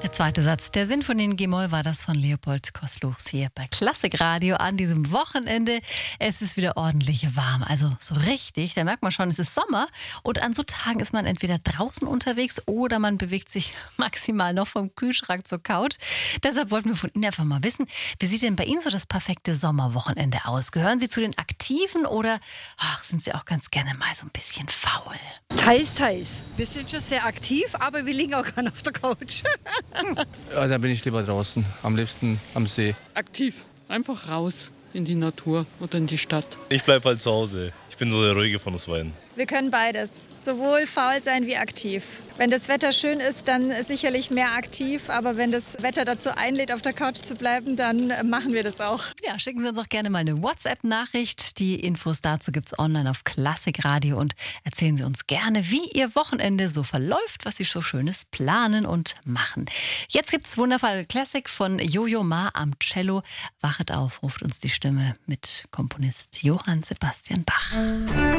Der zweite Satz der Sinfonie in G-Moll war das von Leopold Koßluchs hier bei Klassikradio an diesem Wochenende. Es ist wieder ordentlich warm, also so richtig, da merkt man schon, es ist Sommer und an so Tagen ist man entweder draußen unterwegs oder man bewegt sich maximal noch vom Kühlschrank zur Couch. Deshalb wollten wir von Ihnen einfach mal wissen, wie sieht denn bei Ihnen so das perfekte Sommerwochenende aus? Gehören Sie zu den Aktiven oder sind Sie auch ganz gerne mal so ein bisschen faul? Teils, teils. Wir sind schon sehr aktiv, aber wir liegen auch gerne auf der Couch. Ja, da bin ich lieber draußen, am liebsten am See. Aktiv, einfach raus in die Natur oder in die Stadt. Ich bleibe halt zu Hause. Ich bin so der Ruhige von uns beiden. Wir können beides, sowohl faul sein wie aktiv. Wenn das Wetter schön ist, dann sicherlich mehr aktiv, aber wenn das Wetter dazu einlädt, auf der Couch zu bleiben, dann machen wir das auch. Ja, schicken Sie uns auch gerne mal eine WhatsApp-Nachricht. Die Infos dazu gibt es online auf Klassikradio und erzählen Sie uns gerne, wie Ihr Wochenende so verläuft, was Sie so Schönes planen und machen. Jetzt gibt es wundervolle Classic von Yo-Yo Ma am Cello. Wachet auf, ruft uns die Stimme mit Komponist Johann Sebastian Bach.